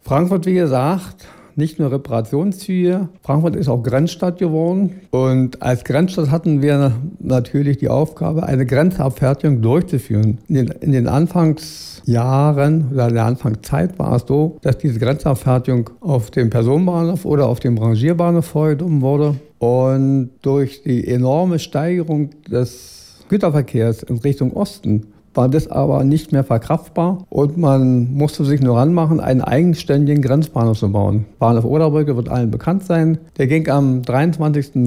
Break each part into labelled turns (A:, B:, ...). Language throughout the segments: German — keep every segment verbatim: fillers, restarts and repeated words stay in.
A: Frankfurt, wie gesagt, nicht nur Reparationsziel. Frankfurt ist auch Grenzstadt geworden. Und als Grenzstadt hatten wir natürlich die Aufgabe, eine Grenzabfertigung durchzuführen. In den, in den Anfangsjahren oder in der Anfangszeit war es so, dass diese Grenzabfertigung auf dem Personenbahnhof oder auf dem Rangierbahnhof vorgenommen wurde. Und durch die enorme Steigerung des Güterverkehrs in Richtung Osten war das aber nicht mehr verkraftbar und man musste sich nur ranmachen, einen eigenständigen Grenzbahnhof zu bauen. Bahnhof Oderbrücke wird allen bekannt sein. Der ging am dreiundzwanzigsten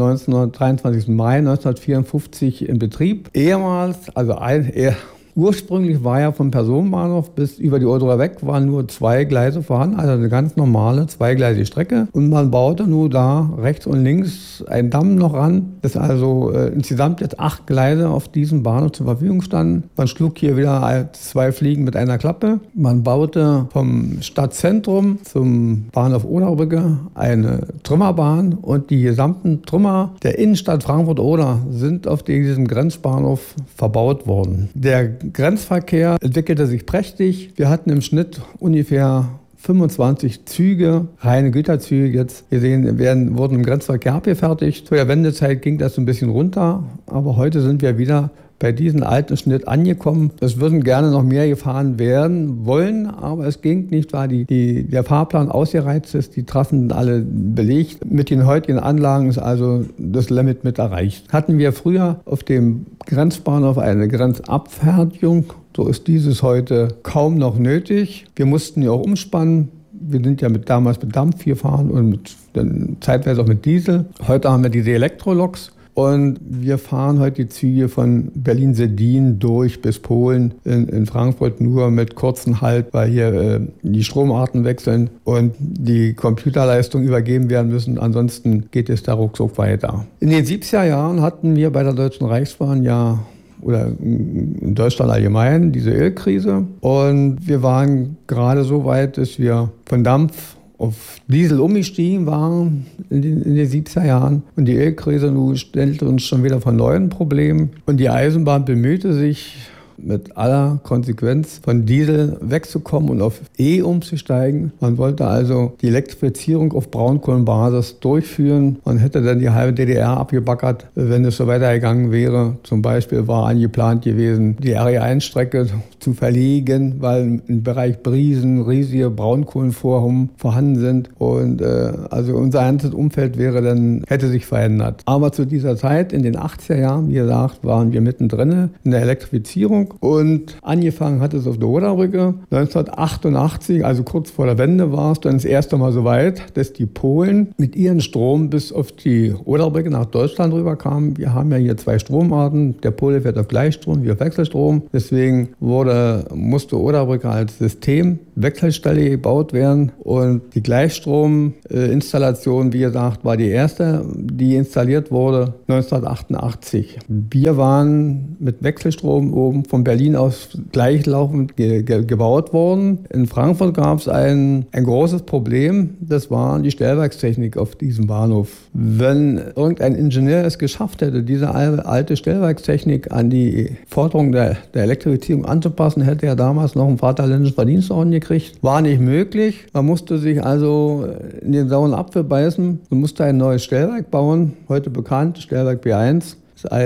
A: Mai neunzehnhundertvierundfünfzig in Betrieb. Ehemals, also ein, eher, ursprünglich war ja vom Personenbahnhof bis über die Oder weg waren nur zwei Gleise vorhanden, also eine ganz normale zweigleisige Strecke. Und man baute nur da rechts und links einen Damm noch ran, dass also äh, insgesamt jetzt acht Gleise auf diesem Bahnhof zur Verfügung standen. Man schlug hier wieder zwei Fliegen mit einer Klappe. Man baute vom Stadtzentrum zum Bahnhof Oderbrücke eine Trümmerbahn und die gesamten Trümmer der Innenstadt Frankfurt-Oder sind auf diesem Grenzbahnhof verbaut worden. Der Grenzverkehr entwickelte sich prächtig. Wir hatten im Schnitt ungefähr fünfundzwanzig Züge, reine Güterzüge jetzt. Wir sehen, werden, wurden im Grenzverkehr abgefertigt. Zu der Wendezeit ging das ein bisschen runter, aber heute sind wir wieder bei diesem alten Schnitt angekommen. Es würden gerne noch mehr gefahren werden wollen, aber es ging nicht, weil die, die, der Fahrplan ausgereizt ist. Die Trassen sind alle belegt. Mit den heutigen Anlagen ist also das Limit mit erreicht. Hatten wir früher auf dem Grenzbahnhof eine Grenzabfertigung, so ist dieses heute kaum noch nötig. Wir mussten ja auch umspannen. Wir sind ja mit, damals mit Dampf gefahren und mit, dann zeitweise auch mit Diesel. Heute haben wir diese Elektroloks. Und wir fahren heute die Züge von Berlin-Seldin durch bis Polen, in, in Frankfurt nur mit kurzen Halt, weil hier äh, die Stromarten wechseln und die Computerleistungen übergeben werden müssen. Ansonsten geht es da ruckzuck weiter. In den siebziger Jahren hatten wir bei der Deutschen Reichsbahn ja oder in Deutschland allgemein diese Ölkrise. Und wir waren gerade so weit, dass wir von Dampf auf Diesel umgestiegen waren in den, in den siebziger Jahren. Und die Ölkrise nun stellte uns schon wieder vor neuen Problemen. Und die Eisenbahn bemühte sich, mit aller Konsequenz von Diesel wegzukommen und auf E umzusteigen. Man wollte also die Elektrifizierung auf Braunkohlenbasis durchführen. Man hätte dann die halbe D D R abgebaggert, wenn es so weitergegangen wäre. Zum Beispiel war angeplant gewesen, die R E eins Strecke zu verlegen, weil im Bereich Briesen riesige Braunkohlenvorkommen vorhanden sind. Und äh, also unser ganzes Umfeld wäre dann, hätte sich verändert. Aber zu dieser Zeit, in den achtziger Jahren, wie gesagt, waren wir mittendrin in der Elektrifizierung. Und angefangen hat es auf der Oderbrücke. neunzehnhundertachtundachtzig, also kurz vor der Wende, war es dann das erste Mal so weit, dass die Polen mit ihrem Strom bis auf die Oderbrücke nach Deutschland rüberkamen. Wir haben ja hier zwei Stromarten. Der Pole fährt auf Gleichstrom, wir auf Wechselstrom. Deswegen wurde, musste Oderbrücke als System Wechselstelle gebaut werden. Und die Gleichstrominstallation, wie gesagt, war die erste, die installiert wurde neunzehnhundertachtundachtzig. Wir waren mit Wechselstrom oben von Berlin aus gleichlaufend ge ge gebaut worden. In Frankfurt gab es ein, ein großes Problem, das war die Stellwerkstechnik auf diesem Bahnhof. Wenn irgendein Ingenieur es geschafft hätte, diese alte Stellwerkstechnik an die Forderung der, der Elektrifizierung anzupassen, hätte er damals noch einen Vaterländischen Verdienstorden gekriegt. War nicht möglich. Man musste sich also in den sauren Apfel beißen und musste ein neues Stellwerk bauen, heute bekannt, Stellwerk B eins.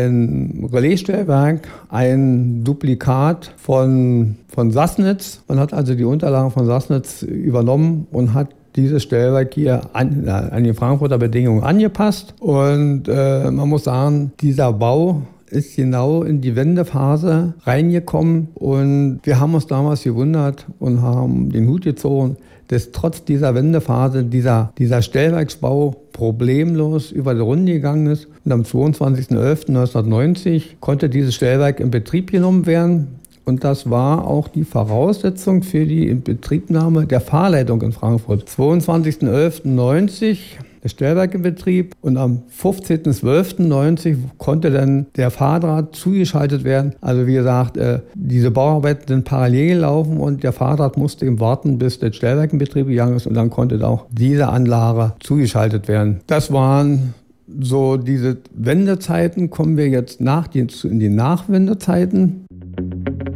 A: Ein Relaisstellwerk, ein Duplikat von, von Sassnitz. Man hat also die Unterlagen von Sassnitz übernommen und hat dieses Stellwerk hier an, an die Frankfurter Bedingungen angepasst. Und äh, man muss sagen, dieser Bau ist genau in die Wendephase reingekommen. Und wir haben uns damals gewundert und haben den Hut gezogen, dass trotz dieser Wendephase dieser, dieser Stellwerksbau problemlos über die Runde gegangen ist. Und am zweiundzwanzigsten elften neunzehnhundertneunzig konnte dieses Stellwerk in Betrieb genommen werden. Und das war auch die Voraussetzung für die Inbetriebnahme der Fahrleitung in Frankfurt. zweiundzwanzigsten elften neunzig das Stellwerk in Betrieb und am fünfzehnten zwölften neunzig konnte dann der Fahrdraht zugeschaltet werden. Also wie gesagt, äh, diese Bauarbeiten sind parallel gelaufen und der Fahrdraht musste eben warten, bis das Stellwerk in Betrieb gegangen ist und dann konnte auch diese Anlage zugeschaltet werden. Das waren so diese Wendezeiten. Kommen wir jetzt nach die, in die Nachwendezeiten.